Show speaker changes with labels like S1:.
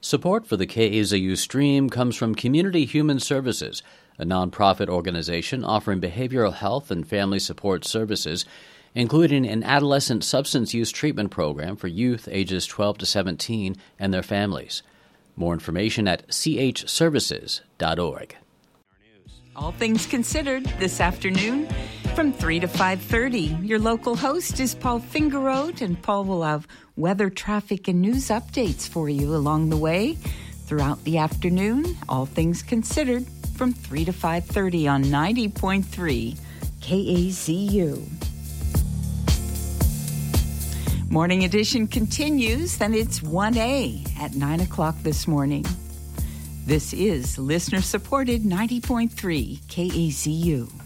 S1: Support for the KAZU stream comes from Community Human Services, a nonprofit organization offering behavioral health and family support services, including an adolescent substance use treatment program for youth ages 12 to 17 and their families. More information at chservices.org.
S2: All Things Considered this afternoon from 3 to 5:30. Your local host is Paul Fingeroth, and Paul will have weather, traffic, and news updates for you along the way throughout the afternoon. All Things Considered from 3 to 5:30 on 90.3 KAZU. Morning Edition continues, and it's 1A at 9 o'clock this morning. This is listener-supported 90.3 KAZU.